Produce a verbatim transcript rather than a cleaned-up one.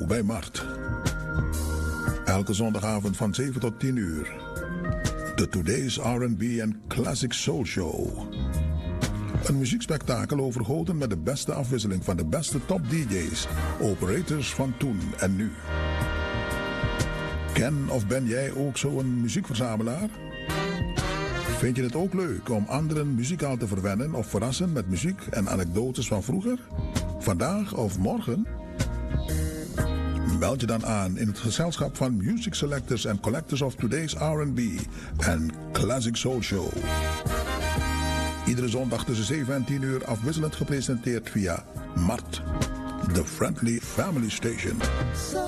bij Mart. Elke zondagavond van zeven tot tien uur. De Today's R and B en Classic Soul Show. Een muziekspektakel overgoten met de beste afwisseling van de beste top D J's, operators van toen en nu. Ken of ben jij ook zo'n muziekverzamelaar? Vind je het ook leuk om anderen muzikaal te verwennen of verrassen met muziek en anekdotes van vroeger? Vandaag of morgen? Meld je dan aan in het gezelschap van Music Selectors en Collectors of Today's R and B en Classic Soul Show. Iedere zondag tussen zeven en tien uur afwisselend gepresenteerd via Mart, The Friendly Family Station.